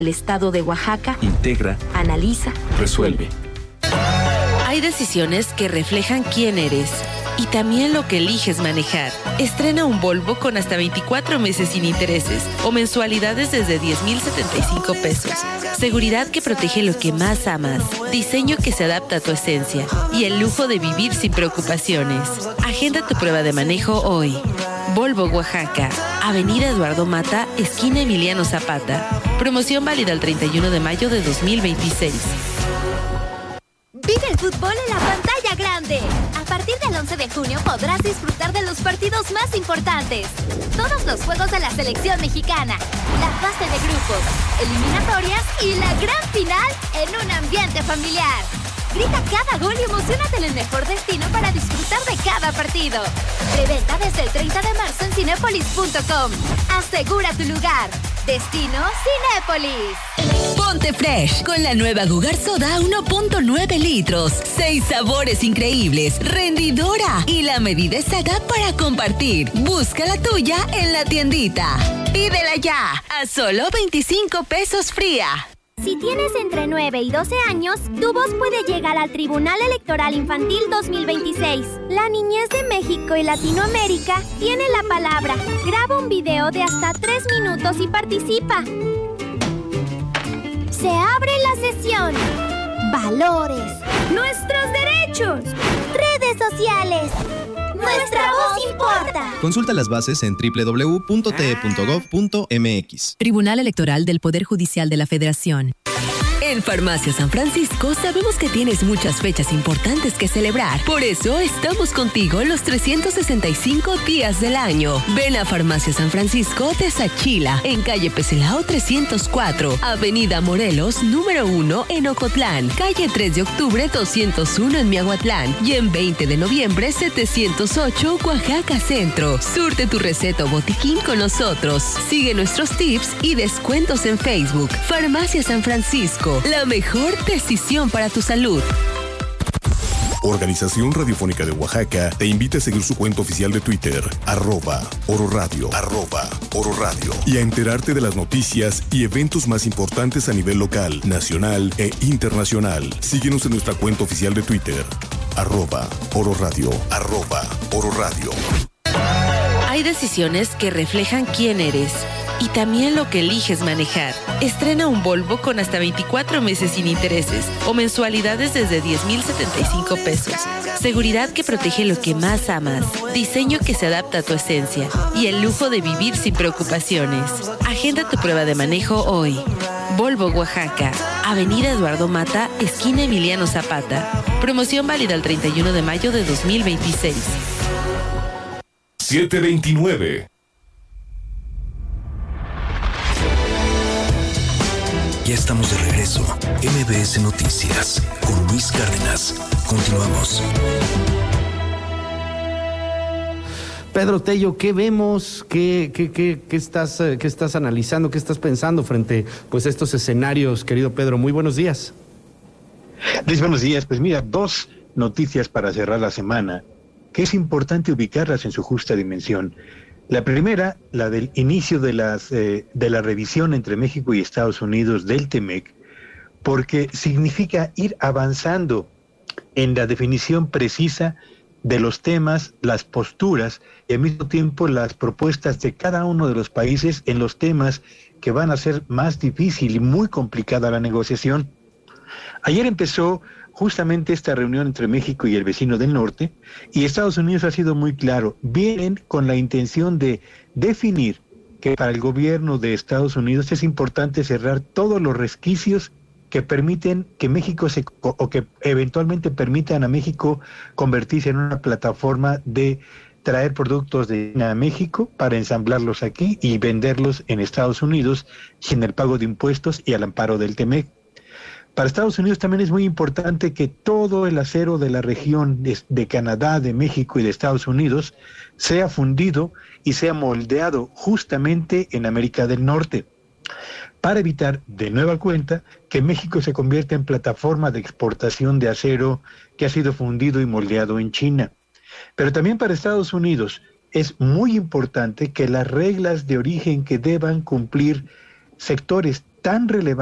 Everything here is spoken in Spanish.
El Estado de Oaxaca integra, analiza, resuelve. Hay decisiones que reflejan quién eres y también lo que eliges manejar. Estrena un Volvo con hasta 24 meses sin intereses o mensualidades desde 10,075 pesos. Seguridad que protege lo que más amas. Diseño que se adapta a tu esencia. Y el lujo de vivir sin preocupaciones. Agenda tu prueba de manejo hoy. Volvo Oaxaca. Avenida Eduardo Mata, esquina Emiliano Zapata. Promoción válida el 31 de mayo de 2026. Vive el fútbol en la pantalla grande. A partir del 11 de junio podrás disfrutar de los partidos más importantes. Todos los juegos de la selección mexicana, la fase de grupos, eliminatorias y la gran final en un ambiente familiar. Grita cada gol y emociónate en el mejor destino para disfrutar de cada partido. Preventa desde el 30 de marzo en cinépolis.com. Asegura tu lugar. Destino Cinépolis. Ponte fresh con la nueva Gugar Soda 1.9 litros. 6 sabores increíbles, rendidora y la medida exacta para compartir. Busca la tuya en la tiendita. Pídela ya a solo 25 pesos fría. Si tienes entre 9 y 12 años, tu voz puede llegar al Tribunal Electoral Infantil 2026. La niñez de México y Latinoamérica tiene la palabra. Graba un video de hasta 3 minutos y participa. Se abre la sesión. Valores. Nuestros derechos. Redes sociales. Nuestra voz importa. Consulta las bases en www.te.gov.mx. Tribunal Electoral del Poder Judicial de la Federación. En Farmacia San Francisco sabemos que tienes muchas fechas importantes que celebrar. Por eso estamos contigo los 365 días del año. Ven a Farmacia San Francisco de Sachila, en calle Peselao 304, Avenida Morelos, número 1 en Ocotlán, calle 3 de octubre 201 en Miahuatlán y en 20 de noviembre 708, Oaxaca Centro. Surte tu receta o botiquín con nosotros. Sigue nuestros tips y descuentos en Facebook. Farmacia San Francisco. La mejor decisión para tu salud. Organización Radiofónica de Oaxaca te invita a seguir su cuenta oficial de Twitter, @Oro Radio, y a enterarte de las noticias y eventos más importantes a nivel local, nacional e internacional. Síguenos en nuestra cuenta oficial de Twitter, @Oro Radio. Hay decisiones que reflejan quién eres y también lo que eliges manejar. Estrena un Volvo con hasta 24 meses sin intereses o mensualidades desde 10,075 pesos. Seguridad que protege lo que más amas. Diseño que se adapta a tu esencia. Y el lujo de vivir sin preocupaciones. Agenda tu prueba de manejo hoy. Volvo Oaxaca. Avenida Eduardo Mata, esquina Emiliano Zapata. Promoción válida el 31 de mayo de 2026. 729. Ya estamos de regreso. MBS Noticias con Luis Cárdenas. Continuamos. Pedro Tello, ¿qué vemos? ¿Qué estás analizando? ¿Qué estás pensando frente pues, a estos escenarios, querido Pedro? Muy buenos días. Luis, buenos días. Pues mira, 2 noticias para cerrar la semana, que es importante ubicarlas en su justa dimensión. La primera, la del inicio de la revisión entre México y Estados Unidos del TEMEC, porque significa ir avanzando en la definición precisa de los temas, las posturas y al mismo tiempo las propuestas de cada uno de los países en los temas que van a ser más difícil y muy complicada la negociación. Ayer empezó justamente esta reunión entre México y el vecino del norte, y Estados Unidos ha sido muy claro. Vienen con la intención de definir que para el gobierno de Estados Unidos es importante cerrar todos los resquicios que permiten que México o que eventualmente permitan a México convertirse en una plataforma de traer productos de China a México para ensamblarlos aquí y venderlos en Estados Unidos sin el pago de impuestos y al amparo del TEMEC. Para Estados Unidos también es muy importante que todo el acero de la región de Canadá, de México y de Estados Unidos sea fundido y sea moldeado justamente en América del Norte, para evitar de nueva cuenta que México se convierta en plataforma de exportación de acero que ha sido fundido y moldeado en China. Pero también para Estados Unidos es muy importante que las reglas de origen que deban cumplir sectores tan relevantes